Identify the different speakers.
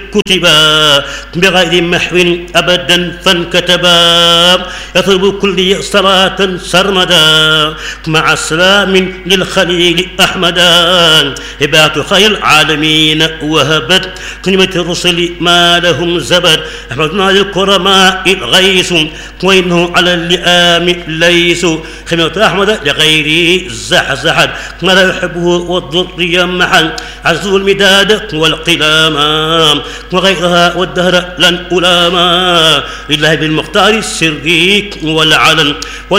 Speaker 1: كتبا بغير محو أبدا فانكتبا يطلب كل صلاة سرمدا مع السلام للخليل أحمدا هبات خير العالمين وهبت كلمة الرسل ما لهم زبد أحمدنا للكرماء الغيث وإنه على اللئام ليس خيمة أحمد لغيره زحزحت ما لا يحبه والضر محل عزو المداد والقلام وغيرها والدهر لن ألاما لله بالمختار السري والعلن